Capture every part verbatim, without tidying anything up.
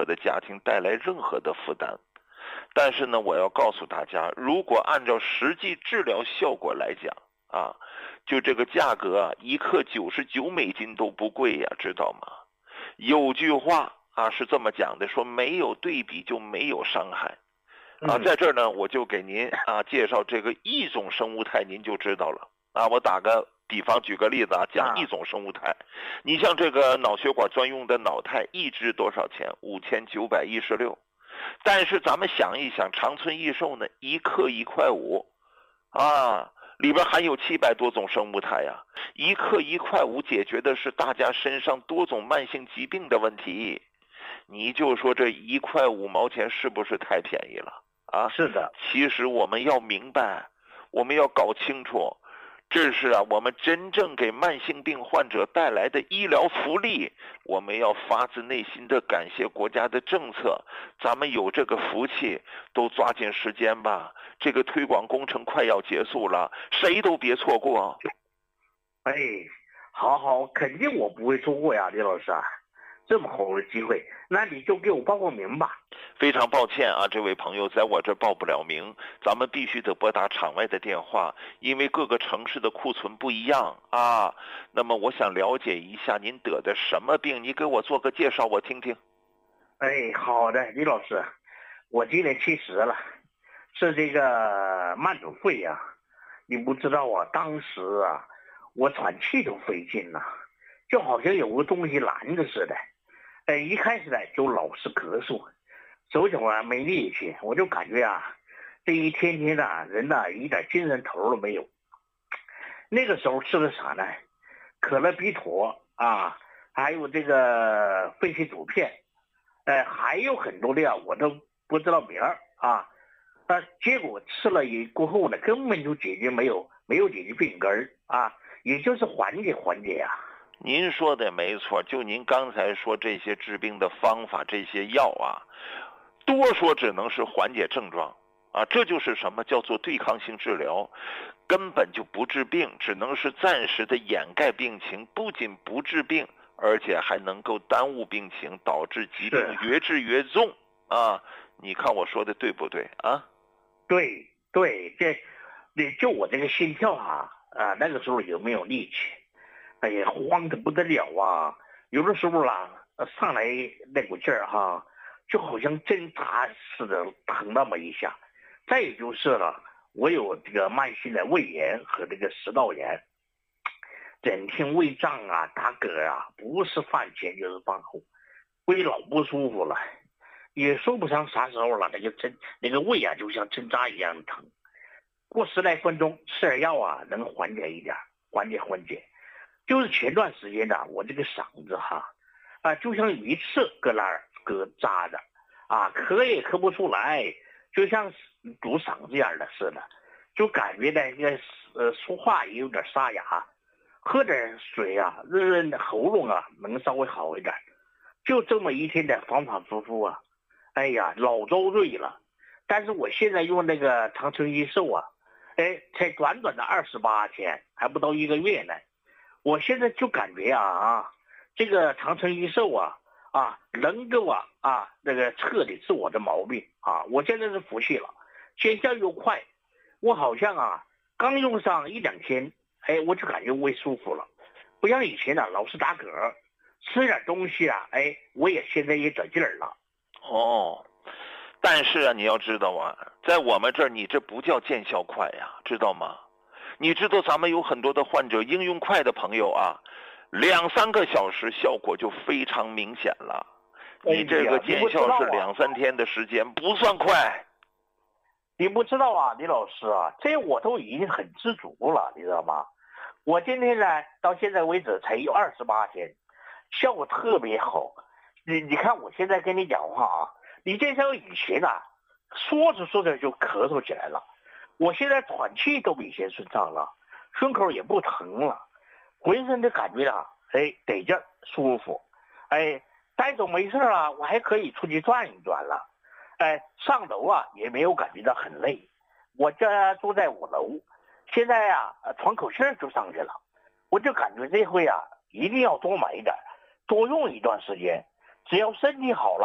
的家庭带来任何的负担。但是呢，我要告诉大家，如果按照实际治疗效果来讲啊，就这个价格啊，一克九十九美金都不贵呀，知道吗？有句话啊是这么讲的，说没有对比就没有伤害。啊，在这儿呢，我就给您啊介绍这个异种生物肽，您就知道了啊。我打个比方，举个例子啊，讲异种生物肽，你像这个脑血管专用的脑肽，一支多少钱？五千九百一十六。但是咱们想一想，长春益寿呢，一克一块五，啊，里边含有七百多种生物肽呀，一克一块五，解决的是大家身上多种慢性疾病的问题。你就说这一块五毛钱是不是太便宜了？啊， 是的。 其实我们要明白，我们要搞清楚，这是啊我们真正给慢性病患者带来的医疗福利。我们要发自内心的感谢国家的政策，咱们有这个福气，都抓紧时间吧。这个推广工程快要结束了，谁都别错过。 哎，好好，肯定我不会错过呀，李老师啊。这么好的机会，那你就给我报个名吧。 非常抱歉啊，这位朋友，在我这报不了名，咱们必须得拨打场外的电话，因为各个城市的库存不一样啊。那么我想了解一下您得的什么病，你给我做个介绍，我听听。 哎，好的，李老师，我今年七十了，是这个慢阻肺呀、啊。你不知道啊，当时啊，我喘气都费劲呐、啊，就好像有个东西拦着似的。哎，一开始呢就老是咳嗽，手脚啊没力气，我就感觉啊，这一天天的、啊、人呐、啊、一点精神头都没有。那个时候吃的啥呢？可乐比妥啊，还有这个肺气阻片，哎，还有很多的呀，我都不知道名儿啊。啊，结果吃了一过后呢，根本就解决没有没有解决病根儿啊，也就是缓解缓解啊。 您说的没错，就您刚才说这些治病的方法，这些药啊，多说只能是缓解症状啊，这就是什么叫做对抗性治疗，根本就不治病，只能是暂时的掩盖病情，不仅不治病，而且还能够耽误病情，导致疾病越治越重啊！你看我说的对不对啊？ 对对，这你就我这个心跳啊啊，那个时候有没有力气？哎呀，慌得不得了啊！有的时候啦，上来那股劲儿哈，就好像针扎似的疼那么一下。再有就是了，我有这个慢性的胃炎和这个食道炎，整天胃胀啊、打嗝啊，不是饭前就是饭后，胃老不舒服了，也说不上啥时候了。那个针，那个胃啊，就像针扎一样疼。过十来分钟吃点药啊，能缓解一点，缓解缓解。就是前段时间呢、啊，我这个嗓子哈，啊，就像鱼刺搁那儿搁扎着，啊，咳也咳不出来，就像堵嗓子眼儿的似的，就感觉呢，这个呃说话也有点沙哑，喝点水啊，润润的喉咙啊，能稍微好一点。就这么一天的反反复复啊，哎呀，老遭罪了。但是我现在用那个长春益寿啊，哎，才短短的二十八天，还不到一个月呢。我现在就感觉啊啊，这个长春益寿啊啊，能够啊啊那个彻底治我的毛病啊，我现在是服气了，见效又快，我好像啊刚用上一两天，哎，我就感觉胃舒服了，不像以前啊老是打嗝，吃点东西啊，哎，我也现在也得劲儿了。 哦，但是啊，你要知道啊，在我们这儿你这不叫见效快呀，知道吗？你知道咱们有很多的患者应用快的朋友啊，两三个小时效果就非常明显了。你这个见效是两三天的时间，不算快。 你不知道啊，李老师啊，这我都已经很知足了，你知道吗？我今天呢，到现在为止才有二十八天，效果特别好。你你看我现在跟你讲话啊，你这像以前啊，说着说着就咳嗽起来了。我现在喘气都比以前顺畅了，胸口也不疼了，浑身的感觉啊，哎，得劲儿，舒服，哎，待着没事啊，我还可以出去转一转了，哎，上楼啊也没有感觉到很累。我这住在五楼，现在呀、啊，喘口气就上去了，我就感觉这回啊，一定要多买一点，多用一段时间，只要身体好了，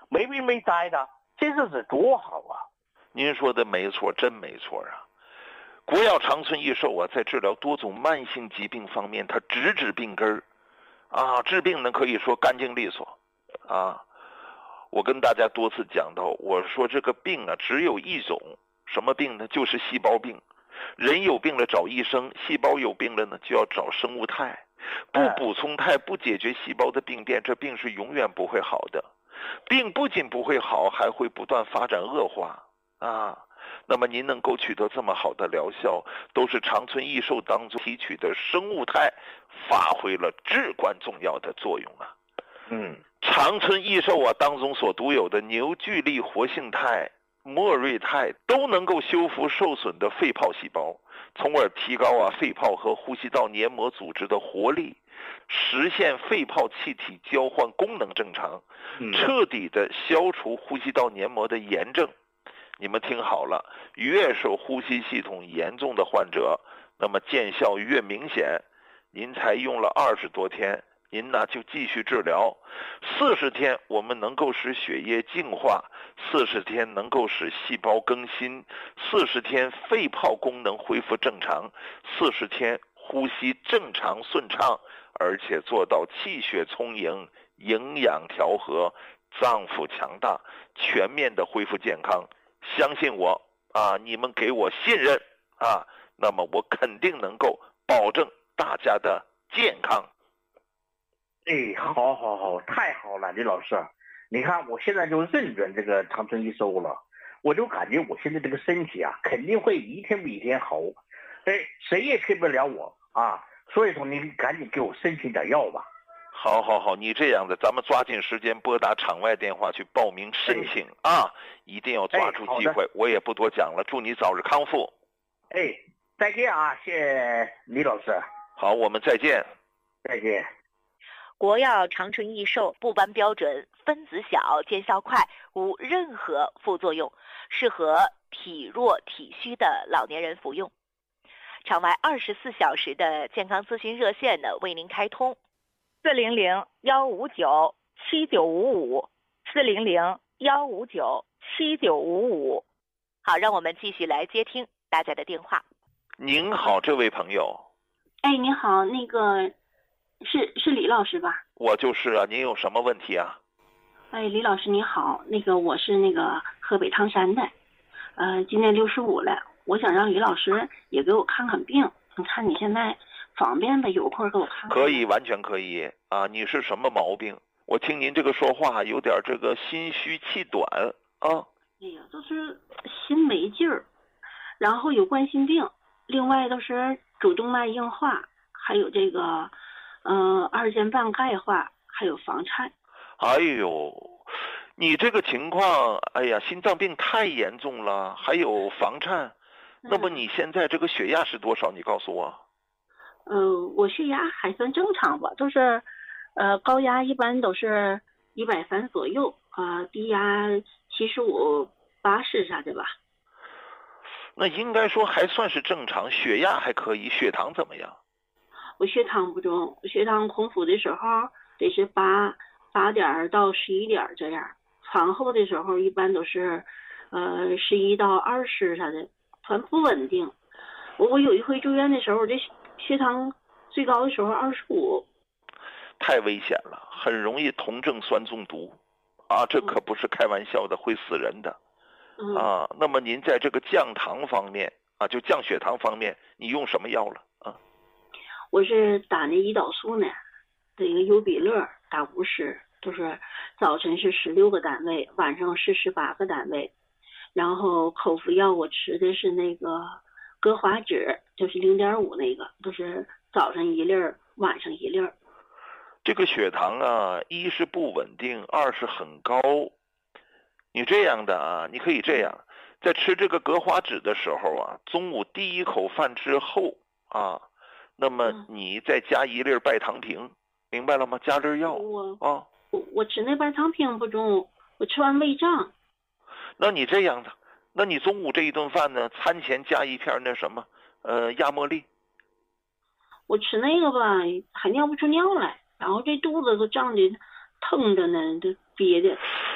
没病没灾的，这日子多好啊！ 您说的没错，真没错啊。国药长春益寿啊，在治疗多种慢性疾病方面，它直指病根儿，啊，治病呢可以说干净利索，啊，我跟大家多次讲到，我说这个病啊只有一种，什么病呢？就是细胞病。人有病了找医生，细胞有病了呢就要找生物肽，不补充肽，不解决细胞的病变，这病是永远不会好的。病不仅不会好，还会不断发展恶化啊。那么您能够取得这么好的疗效，都是长春益寿当中提取的生物肽发挥了至关重要的作用啊。 嗯， 长春益寿啊当中所独有的牛聚力活性肽、莫瑞肽都能够修复受损的肺泡细胞，从而提高啊肺泡和呼吸道黏膜组织的活力，实现肺泡气体交换功能正常，彻底的消除呼吸道黏膜的炎症。你们听好了，越是呼吸系统严重的患者，那么见效越明显。您才用了二十多天，您呢就继续治疗，四十天我们能够使血液净化，四十天能够使细胞更新，四十天肺泡功能恢复正常，四十天呼吸正常顺畅，而且做到气血充盈、营养调和、脏腑强大，全面的恢复健康。相信我啊，你们给我信任啊，那么我肯定能够保证大家的健康。 哎，好好好，太好了，李老师，你看我现在就认准这个长春益寿了，我就感觉我现在这个身体啊，肯定会一天比一天好，哎，谁也骗不了我啊，所以说您赶紧给我申请点药吧。 好好好，你这样的，咱们抓紧时间拨打场外电话去报名申请、哎、啊，一定要抓住机会。我也不多讲了，祝你早日康复。 哎，再见啊，谢谢李老师。 好，我们再见。 再见。 国药长春益寿不斑标准，分子小，见效快，无任何副作用，适合体弱体虚的老年人服用。场外二十四小时的健康咨询热线呢为您开通。 四零零幺五九七九五五，四零零幺五九七九五五。 好，让我们继续来接听大家的电话。 您好，这位朋友。 哎，您好，那个是是李老师吧？ 我就是啊，您有什么问题啊？ 哎，李老师你好，那个我是那个河北唐山的，呃，今年六十五了，我想让李老师也给我看看病，你看你现在方便的，有空给我看看。 可以，完全可以啊！你是什么毛病？我听您这个说话有点这个心虚气短啊。 哎呀，就是心没劲儿，然后有冠心病，另外都是主动脉硬化，还有这个嗯、呃、二尖瓣钙化，还有房颤。 哎呦，你这个情况，哎呀，心脏病太严重了，还有房颤。那么你现在这个血压是多少？你告诉我。 呃，我血压还算正常吧，都是，呃，高压一般都是一百三左右，啊、呃，低压七十五、八十啥的吧。 那应该说还算是正常，血压还可以，血糖怎么样？ 我血糖不中，血糖空腹的时候得是八八点到十一点这样，餐后的时候一般都是，呃，十一到二十啥的，反正不稳定。我我有一回住院的时候，这血糖最高的时候二十五， 太危险了，很容易酮症酸中毒，啊，这可不是开玩笑的，会死人的， 嗯、 啊。那么您在这个降糖方面啊，就降血糖方面，你用什么药了啊？ 我是打那胰岛素呢，这个优比乐打五十，就是早晨是十六个单位，晚上是十八个单位，然后口服药我吃的是那个格华酯，就是零点五那个，都是早上一粒儿，晚上一粒儿。 这个血糖啊，一是不稳定，二是很高。你这样的啊，你可以这样，在吃这个格华酯的时候啊，中午第一口饭之后啊，那么你再加一粒拜糖平，明白了吗？加粒药我啊。 我我吃那拜糖平不中，我吃完胃胀。 那你这样的。那你中午这一顿饭呢？餐前加一片那什么，呃，亚茉莉。 我吃那个吧，还尿不出尿来，然后这肚子都胀的疼着呢，都憋的。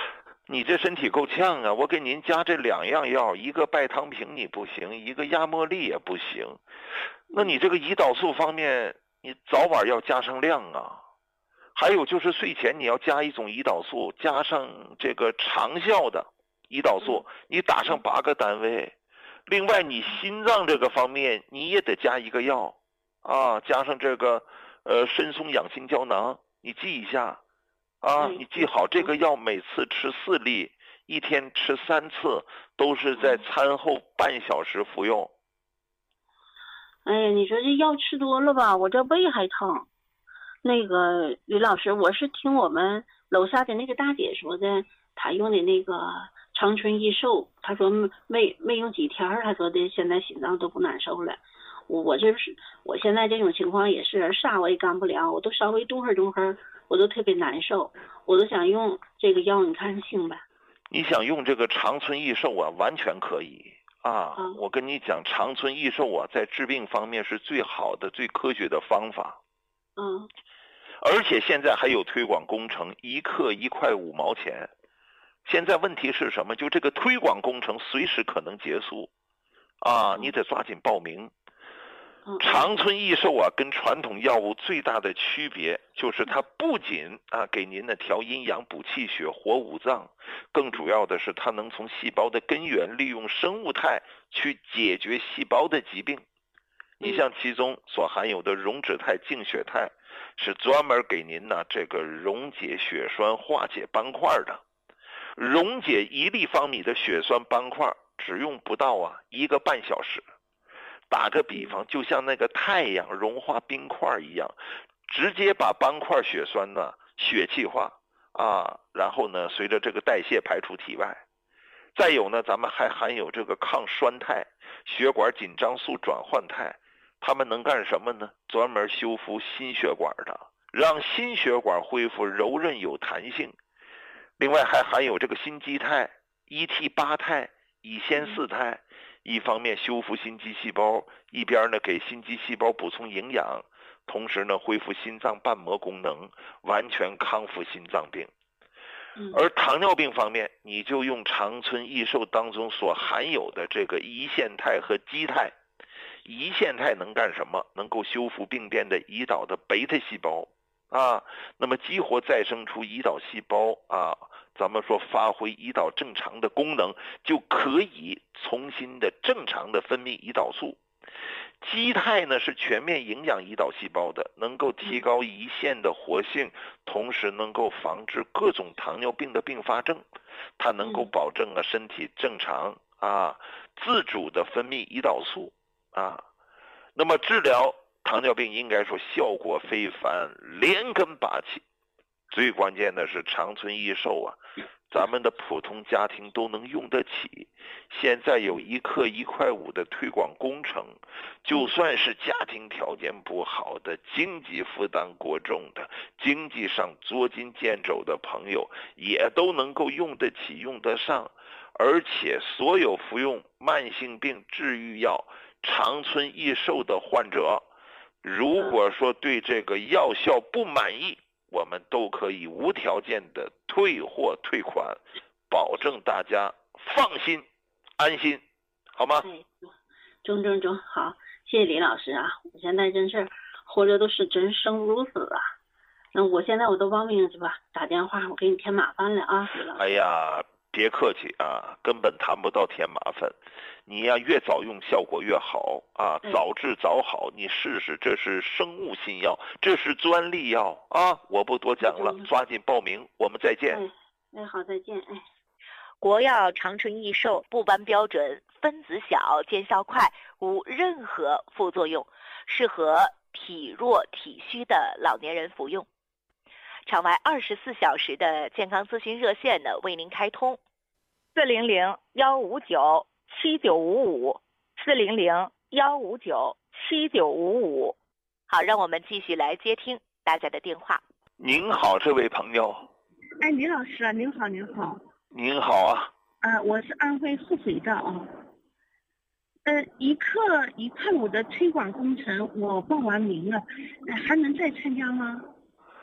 你这身体够呛啊！我给您加这两样药，一个拜汤平你不行，一个亚茉莉也不行。那你这个胰岛素方面，你早晚要加上量啊。还有就是睡前你要加一种胰岛素，加上这个长效的胰岛素，你打上八个单位。另外你心脏这个方面你也得加一个药啊，加上这个呃参松养心胶囊，你记一下。啊，你记好这个药，每次吃四粒，一天吃三次，都是在餐后半小时服用。 哎呀，你说这药吃多了吧，我这胃还疼。那个吕老师，我是听我们楼下的那个大姐说的，她用的那个长春益寿，她说没没用几天，她说的现在心脏都不难受了。我我这是我现在这种情况也是啥我也干不了，我都稍微动会儿动会儿。我都特别难受，我都想用这个药，你看行吧？ 你想用这个长春益寿啊，完全可以啊！ 嗯、 我跟你讲，长春益寿啊，在治病方面是最好的、最科学的方法。 嗯。 而且现在还有推广工程，一克一块五毛钱。现在问题是什么？就这个推广工程随时可能结束，啊，你得抓紧报名。长春益寿啊，跟传统药物最大的区别就是它不仅啊给您的调阴阳、补气血、活五脏，更主要的是它能从细胞的根源利用生物肽去解决细胞的疾病。你像其中所含有的溶脂肽、净血肽，是专门给您呢这个溶解血栓、化解斑块的。溶解一立方米的血栓斑块只用不到啊一个半小时。打个比方，就像那个太阳融化冰块一样，直接把斑块血栓呢血气化啊，然后呢随着这个代谢排出体外。再有呢，咱们还含有这个抗栓肽、血管紧张素转换肽，它们能干什么呢？专门修复心血管的，让心血管恢复柔韧有弹性。另外还含有这个心肌肽、一 T 八肽、乙酰四肽。一方面修复心肌细胞，一边呢给心肌细胞补充营养，同时呢恢复心脏瓣膜功能，完全康复心脏病。而糖尿病方面，你就用长春益寿当中所含有的这个胰腺肽和肌肽。胰腺肽能干什么？能够修复病变的胰岛的贝塔细胞啊，那么激活再生出胰岛细胞啊，咱们说发挥胰岛正常的功能，就可以重新的正常的分泌胰岛素。肌肽呢是全面营养胰岛细胞的，能够提高胰腺的活性，同时能够防治各种糖尿病的并发症。它能够保证啊身体正常啊自主的分泌胰岛素啊。那么治疗糖尿病应该说效果非凡，连根拔起。最关键的是长春益寿啊，咱们的普通家庭都能用得起。现在有一克一块五的推广工程，就算是家庭条件不好的、经济负担过重的、经济上捉襟见肘的朋友，也都能够用得起、用得上。而且所有服用慢性病治愈药长春益寿的患者，如果说对这个药效不满意，我们都可以无条件的退货退款，保证大家放心安心，好吗？ 哎，中中中，好，谢谢李老师啊！我现在真是活着都是真生如死啊！那我现在我都报名是吧？打电话我给你添麻烦了啊，李老师。 哎呀，别客气啊，根本谈不到添麻烦。你呀，越早用效果越好啊，早治早好。你试试，这是生物新药，这是专利药啊！我不多讲了，抓紧报名，我们再见。 哎，哎好，再见。哎， 国药长春益寿不斑标准，分子小，见效快，无任何副作用，适合体弱体虚的老年人服用。场外二十四小时的健康咨询热线呢，为您开通四零零幺五九七九五五四零零幺五九七九五五。 好，让我们继续来接听大家的电话。 您好，这位朋友。 哎，李老师啊，您好，您好。 您好啊。 啊，我是安徽合肥的啊。呃，一克一块五的推广工程我报完名了，呃，还能再参加吗？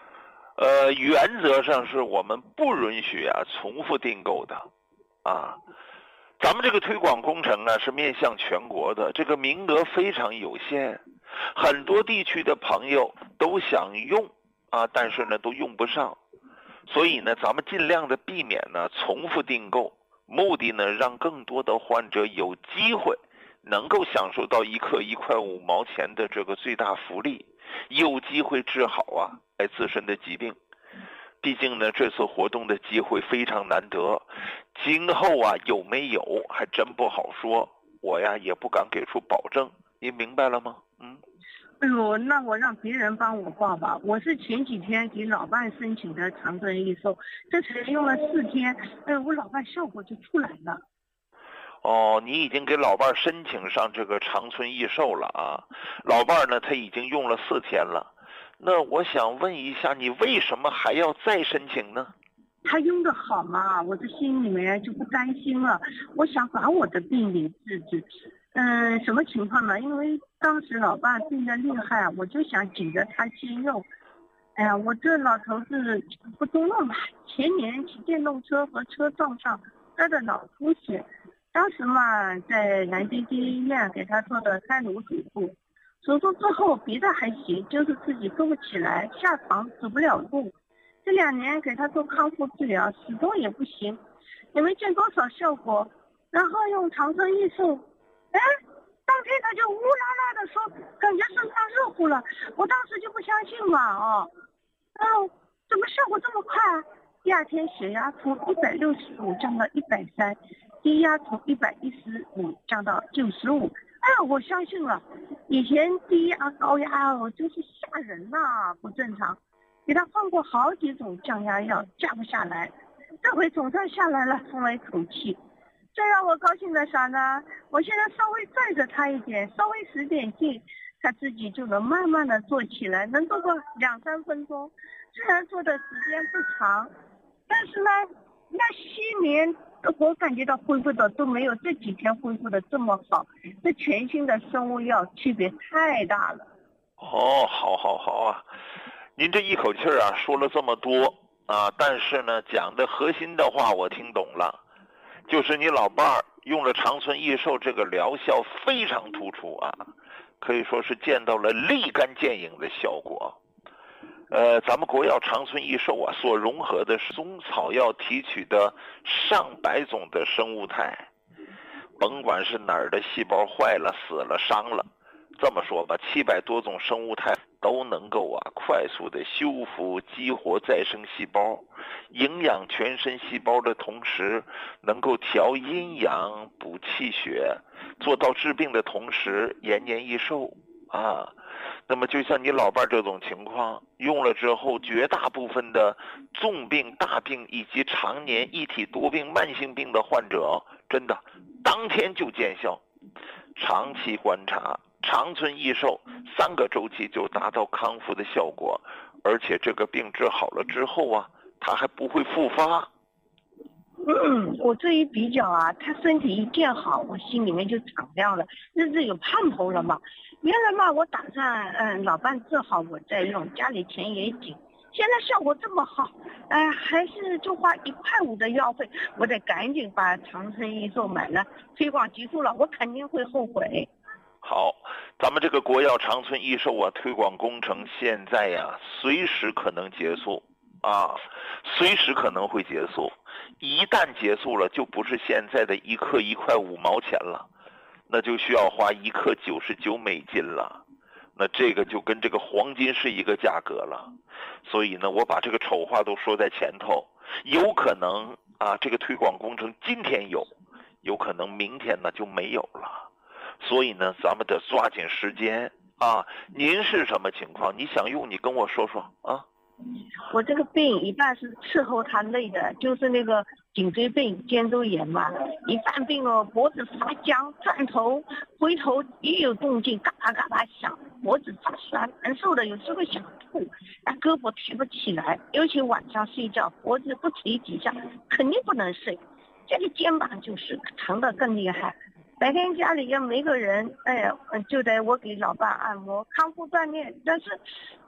呃，原则上是我们不允许啊重复订购的啊。咱们这个推广工程啊是面向全国的，这个名额非常有限，很多地区的朋友都想用啊，但是呢都用不上，所以呢咱们尽量的避免呢重复订购，目的呢让更多的患者有机会能够享受到一克一块五毛钱的这个最大福利，有机会治好啊哎自身的疾病。毕竟呢这次活动的机会非常难得，今后啊有没有还真不好说，我呀也不敢给出保证，您明白了吗？嗯。 哎呦，那我让别人帮我报吧。我是前几天给老伴申请的长春益寿，这才用了四天，哎，我老伴效果就出来了。 哦，你已经给老伴申请上这个长春益寿了啊？老伴呢，他已经用了四天了。那我想问一下，你为什么还要再申请呢？ 他用的好嘛，我的心里面就不担心了。我想把我的病给治治。嗯，什么情况呢？因为当时老爸病得厉害，我就想紧着他先用。哎呀，我这老头子不中用嘛，前年骑电动车和车撞上，得的脑出血。当时嘛，在南京第一医院给他做的开颅手术。手术之后别的还行，就是自己坐不起来，下床走不了路。这两年给他做康复治疗，始终也不行，也没见多少效果。然后用长春益寿，哎，当天他就乌拉拉的说，感觉身上热乎了。我当时就不相信嘛，哦，然后怎么效果这么快啊？第二天血压从一百六十五降到一百三，低压从一百一十五降到九十五。哎呀，我相信了，以前低压高压哦，就是吓人呐、啊，不正常。给他放过好几种降压药，降不下来，这回总算下来了，松了一口气。最让我高兴的啥呢？我现在稍微拽着他一点，稍微使点劲，他自己就能慢慢的做起来，能做个两三分钟。虽然做的时间不长，但是呢，那些年我感觉到恢复的都没有这几天恢复的这么好。这全新的生物药区别太大了。 哦，好好好啊。您这一口气儿啊说了这么多啊，但是呢讲的核心的话我听懂了，就是你老伴儿用了长春益寿这个疗效非常突出啊，可以说是见到了立竿见影的效果。呃，咱们国药长春益寿啊所融合的是中草药提取的上百种的生物肽，甭管是哪儿的细胞坏了、死了、伤了，这么说吧，七百多种生物肽都能够啊快速的修复、激活再生细胞，营养全身细胞的同时，能够调阴阳、补气血，做到治病的同时延年益寿啊。那么就像你老伴这种情况，用了之后，绝大部分的重病、大病以及常年一体多病、慢性病的患者，真的当天就见效。长期观察，长春益寿三个周期就达到康复的效果，而且这个病治好了之后啊，它还不会复发。 嗯，我这一比较啊，他身体一见好，我心里面就敞亮了，日子有盼头了嘛。原来嘛，我打算嗯老伴治好我再用，家里钱也紧。现在效果这么好，哎、呃，还是就花一块五的药费，我得赶紧把长春益寿买了。推广结束了，我肯定会后悔。 好，咱们这个国药长春益寿啊，推广工程现在呀，随时可能结束啊，随时可能会结束。一旦结束了，就不是现在的一克一块五毛钱了，那就需要花一克九十九美金了。那这个就跟这个黄金是一个价格了。所以呢，我把这个丑话都说在前头，有可能啊，这个推广工程今天有，有可能明天呢就没有了。所以呢，咱们得抓紧时间啊！您是什么情况？你想用，你跟我说说啊。 我这个病一半是伺候他累的，就是那个颈椎病、肩周炎嘛。一犯病哦，脖子发僵，转头回头一有动静，嘎巴嘎巴响，脖子发酸，难受的有时候想吐，那胳膊提不起来，尤其晚上睡觉，脖子不提几下，肯定不能睡。这个肩膀就是疼得更厉害。白天家里也没个人，哎呀，就得我给老爸按摩康复锻炼，但是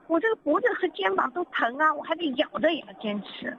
我这个脖子和肩膀都疼啊，我还得咬着也要坚持。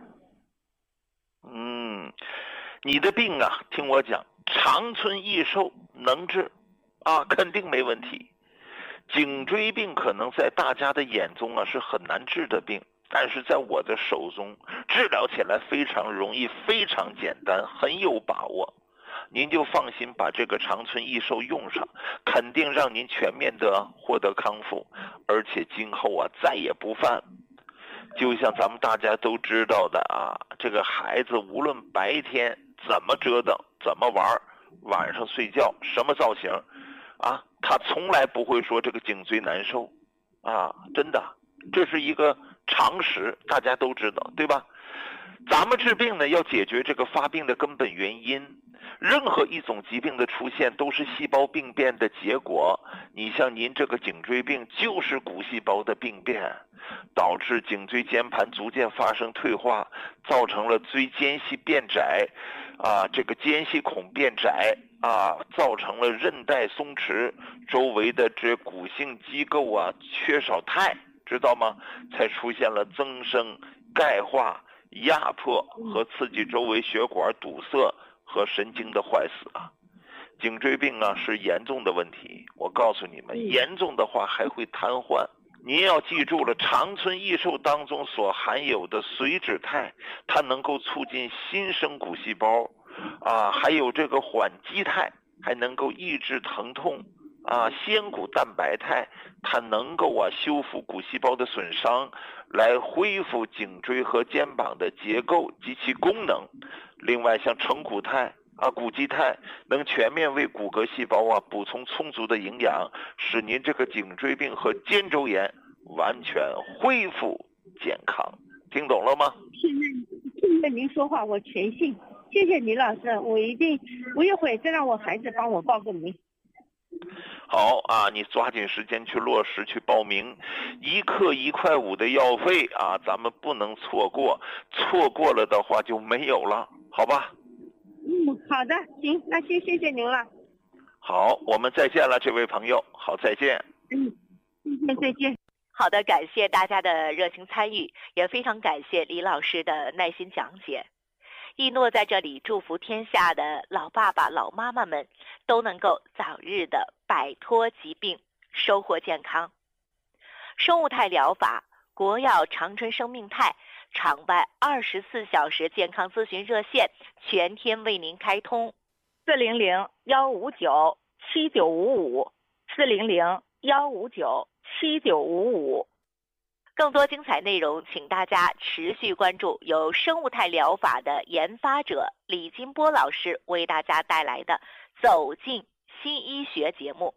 嗯，你的病啊，听我讲，长春益寿能治啊，肯定没问题。颈椎病可能在大家的眼中啊是很难治的病，但是在我的手中治疗起来非常容易，非常简单，很有把握。您就放心把这个长春益寿用上，肯定让您全面的获得康复，而且今后啊再也不犯。就像咱们大家都知道的啊，这个孩子无论白天怎么折腾怎么玩，晚上睡觉什么造型啊，他从来不会说这个颈椎难受啊，真的，这是一个常识，大家都知道，对吧？咱们治病呢，要解决这个发病的根本原因。任何一种疾病的出现都是细胞病变的结果，你像您这个颈椎病就是骨细胞的病变，导致颈椎间盘逐渐发生退化，造成了椎间隙变窄啊，这个间隙孔变窄啊，造成了韧带松弛，周围的这骨性机构啊缺少钛，知道吗？才出现了增生、钙化、压迫和刺激周围血管堵塞和神经的坏死啊。颈椎病啊是严重的问题，我告诉你们，严重的话还会瘫痪。您要记住了，长春益寿当中所含有的髓质钛，它能够促进新生骨细胞啊，还有这个缓激肽，还能够抑制疼痛啊，仙骨蛋白肽，它能够啊修复骨细胞的损伤，来恢复颈椎和肩膀的结构及其功能。另外像成骨肽啊、骨基肽能全面为骨骼细胞啊补充充足的营养，使您这个颈椎病和肩周炎完全恢复健康。听懂了吗？ 现在听着您说话我全信，谢谢李老师，我一定我一会儿再让我孩子帮我报个名。 好啊，你抓紧时间去落实去报名，一克一块五的药费啊，咱们不能错过，错过了的话就没有了，好吧？ 嗯，好的，行，那先谢谢您了。 好，我们再见了，这位朋友，好，再见。 嗯，再见，再见。 好的，感谢大家的热情参与，也非常感谢李老师的耐心讲解。一诺在这里祝福天下的老爸爸老妈妈们都能够早日的摆脱疾病，收获健康。生物肽疗法国药长春生命肽场外二十四小时健康咨询热线全天为您开通， 四零零幺五九七九五五，四零零幺五九七九五五。 更多精彩内容，请大家持续关注由生物肽疗法的研发者李金波老师为大家带来的《走进新医学》节目。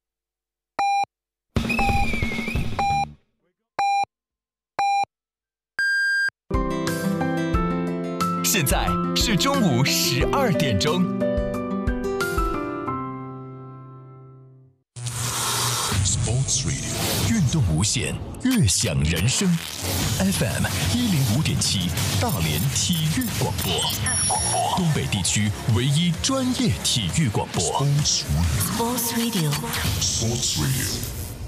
现在是中午十二点钟。Sports Radio 运动无限，悦享人生。F M 一零五点七，大连体育广播，东北地区唯一专业体育广播。Sports Radio。Sports Radio。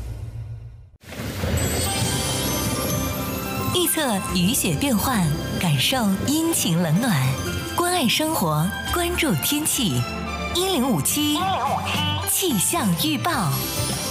预测雨雪变幻，感受阴晴冷暖，关爱生活，关注天气。一零五七气象预报。